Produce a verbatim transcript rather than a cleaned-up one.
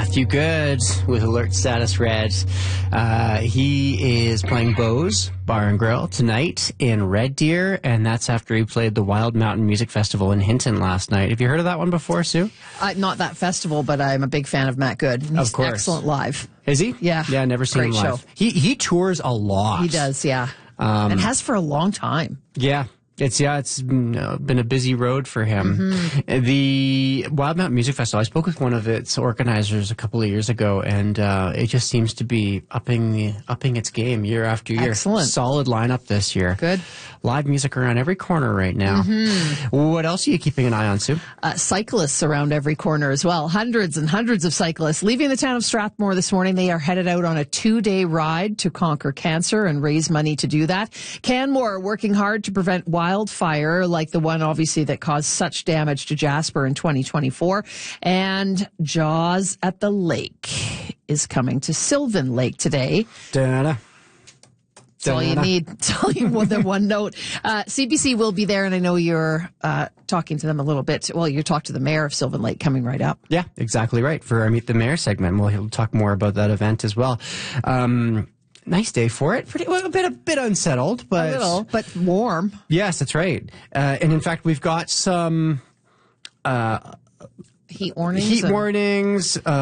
Matthew Good with Alert Status Red. Uh, he is playing Bose Bar and Grill tonight in Red Deer, and that's after he played the Wild Mountain Music Festival in Hinton last night. Have you heard of that one before, Sue? Uh, not that festival, but I'm a big fan of Matt Good. He's Of course. excellent live. Is he? Yeah. Yeah, never seen him Great live. show. He, he tours a lot. He does, yeah. Um, and has for a long time. Yeah. It's yeah, it's been, uh, been a busy road for him. Mm-hmm. The Wild Mountain Music Festival, I spoke with one of its organizers a couple of years ago, and uh, it just seems to be upping the upping its game year after year. Excellent. Solid lineup this year. Good. Live music around every corner right now. Mm-hmm. What else are you keeping an eye on, Sue? Uh, cyclists around every corner as well. Hundreds and hundreds of cyclists leaving the town of Strathmore this morning. They are headed out on a two-day ride to conquer cancer and raise money to do that. Canmore working hard to prevent wildfire like the one, obviously, that caused such damage to Jasper in twenty twenty-four. And Jaws at the Lake is coming to Sylvan Lake today. Da-da. That's all you need. That's all you want, the one note. Uh, C B C will be there, and I know you're uh, talking to them a little bit. Well, you talked to the mayor of Sylvan Lake coming right up. Yeah, exactly right. For our Meet the Mayor segment, we'll talk more about that event as well. Um, nice day for it. Pretty well, a bit a bit unsettled, but A little, but warm. Yes, that's right. Uh, and in fact, we've got some uh, Heat warnings. heat and- warnings. Uh,